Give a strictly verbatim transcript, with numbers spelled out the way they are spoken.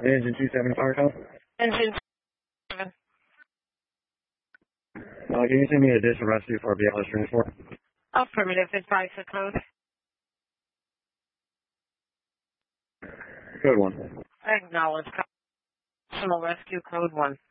Engine two seven fire call. Engine seven. Uh, can you send me a additional rescue for B L S transport? Affirmative. Advise the code. Code one. Acknowledge. Personal rescue code one.